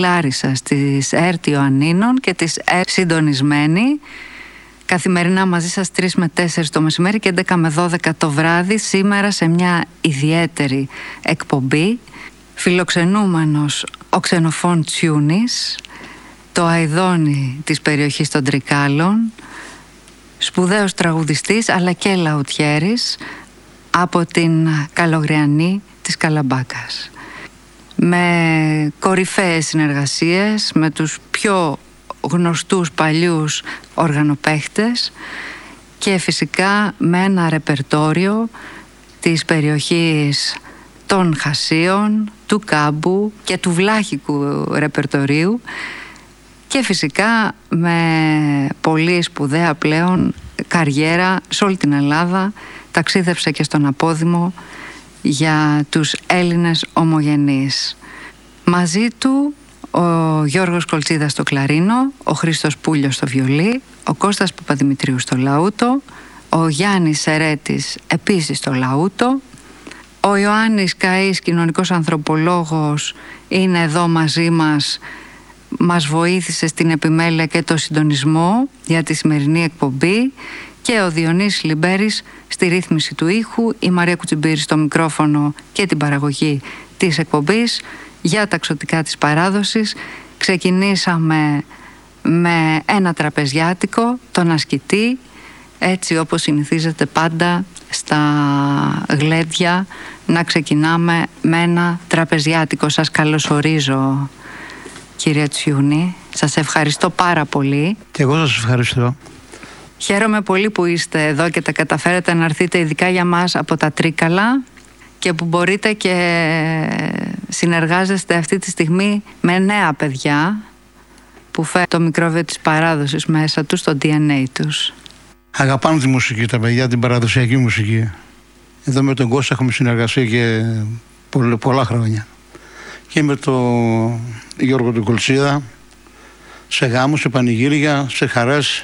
Λάρισσας, της ΕΡΤ Ιωαννίνων και της ΕΡΤ συντονισμένη. Καθημερινά μαζί σας 3 με 4 το μεσημέρι και 11 με 12 το βράδυ. Σήμερα σε μια ιδιαίτερη εκπομπή, φιλοξενούμενος ο Ξενοφών Τσιούνης, το αηδόνι της περιοχής των Τρικάλων, σπουδαίος τραγουδιστής αλλά και λαουτιέρης από την Καλογριανή της Καλαμπάκας, με κορυφαίες συνεργασίες με τους πιο γνωστούς παλιούς οργανοπαίχτες και φυσικά με ένα ρεπερτόριο της περιοχής των Χασίων, του Κάμπου και του βλάχικου ρεπερτορίου και φυσικά με πολύ σπουδαία πλέον καριέρα σε όλη την Ελλάδα. Ταξίδεψε και στον Απόδημο για τους Έλληνες ομογενείς. Μαζί του ο Γιώργος Κολτσίδας στο κλαρίνο, ο Χρήστος Πούλιος στο βιολί, ο Κώστας Παπαδημητρίου στο λαούτο, ο Γιάννης Σερέτης επίσης στο λαούτο, ο Ιωάννης Καΐς, κοινωνικός ανθρωπολόγος, είναι εδώ μαζί μας, μας βοήθησε στην επιμέλεια και το συντονισμό για τη σημερινή εκπομπή, και ο Διονύσης Λιμπέρης στη ρύθμιση του ήχου, η Μαρία Κουτσιμπήρη στο μικρόφωνο και την παραγωγή της εκπομπής. Για τα ξωτικά της παράδοσης ξεκινήσαμε με ένα τραπεζιάτικο, τον ασκητή, έτσι όπως συνηθίζεται πάντα στα γλέντια, να ξεκινάμε με ένα τραπεζιάτικο. Σας καλωσορίζω, κύριε Τσιούνη, σας ευχαριστώ πάρα πολύ. Και εγώ σας ευχαριστώ. Χαίρομαι πολύ που είστε εδώ και τα καταφέρετε να έρθετε ειδικά για μας από τα Τρίκαλα και που μπορείτε και συνεργάζεστε αυτή τη στιγμή με νέα παιδιά που φέρνουν το μικρόβιο της παράδοσης μέσα τους, στο DNA τους. Αγαπάνε τη μουσική τα παιδιά, την παραδοσιακή μουσική. Εδώ με τον Κώστα έχουμε συνεργασία και πολλά χρόνια. Και με τον Γιώργο του Κολτσίδα, σε γάμους, σε πανηγύρια, σε χαρές.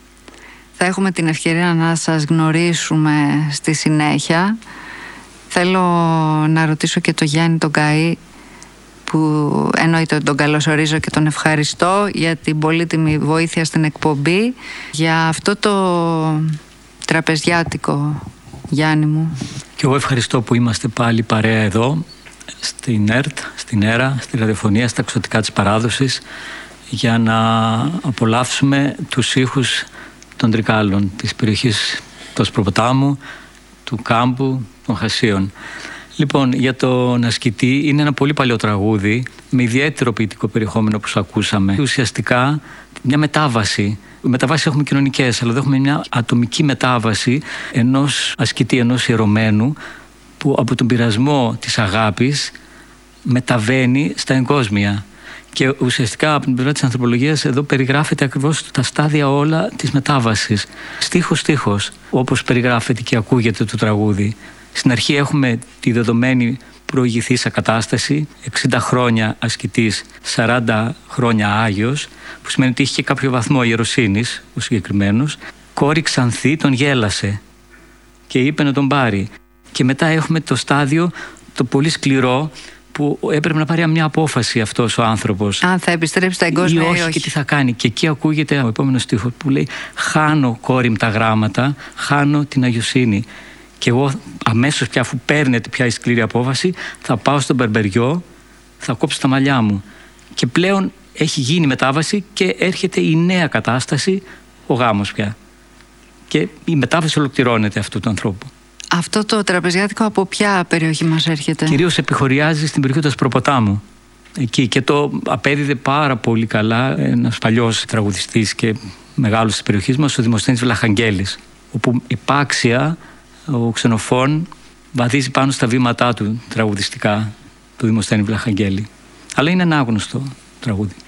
Θα έχουμε την ευκαιρία να σας γνωρίσουμε στη συνέχεια. Θέλω να ρωτήσω και τον Γιάννη τον Καΐ, που εννοείται τον καλωσορίζω και τον ευχαριστώ για την πολύτιμη βοήθεια στην εκπομπή, για αυτό το τραπεζιάτικο, Γιάννη μου. Και εγώ ευχαριστώ που είμαστε πάλι παρέα εδώ στην ΕΡΤ, στην ΕΡΑ, στη ραδιοφωνία, στα ξωτικά της παράδοσης, για να απολαύσουμε τους ήχους των Τρικάλων, της περιοχής του Σπροποτάμου, του Κάμπου, των Χασίων. Λοιπόν, για τον ασκητή είναι ένα πολύ παλιό τραγούδι με ιδιαίτερο ποιητικό περιεχόμενο, όπως ακούσαμε. Ουσιαστικά μια μετάβαση. Μεταβάσεις έχουμε κοινωνικές, αλλά εδώ έχουμε μια ατομική μετάβαση ενός ασκητή, ενός ιερωμένου, που από τον πειρασμό της αγάπης μεταβαίνει στα εγκόσμια. Και ουσιαστικά από την πλευρά της ανθρωπολογίας εδώ περιγράφεται ακριβώς τα στάδια όλα της μετάβασης. Στίχος-στίχος, όπως περιγράφεται και ακούγεται το τραγούδι. Στην αρχή έχουμε τη δεδομένη προηγηθήσα κατάσταση, 60 χρόνια ασκητής, 40 χρόνια Άγιος, που σημαίνει ότι είχε και κάποιο βαθμό ιεροσύνης, ο συγκεκριμένος. Κόρη Ξανθή τον γέλασε και είπε να τον πάρει. Και μετά έχουμε το στάδιο, το πολύ σκληρό, που έπρεπε να πάρει μια απόφαση αυτός ο άνθρωπος. Αν θα επιστρέψει στα εγκόσμια ή όχι. Και τι θα κάνει. Και εκεί ακούγεται ο επόμενος στίχος που λέει: χάνω, κόρη μου, τα γράμματα, χάνω την αγιοσύνη. Και εγώ αμέσως πια, αφού παίρνετε πια η σκληρή απόφαση, θα πάω στον μπερμπεριό, θα κόψω τα μαλλιά μου. Και πλέον έχει γίνει μετάβαση και έρχεται η νέα κατάσταση, ο γάμος πια. Και η μετάβαση ολοκληρώνεται αυτού του ανθρώπου. Αυτό το τραπεζιάτικο από ποια περιοχή μας έρχεται? Κυρίως επιχωριάζει στην περιοχή του Ασπροποτάμου. Εκεί, και το απέδιδε πάρα πολύ καλά ένας παλιός τραγουδιστής και μεγάλος της περιοχής μας, ο Δημοσθένης Βλαχαγγέλης, όπου υπάξια ο Ξενοφών βαδίζει πάνω στα βήματά του τραγουδιστικά, του Δημοσθένη Βλαχαγγέλη. Αλλά είναι ένα άγνωστο τραγούδι.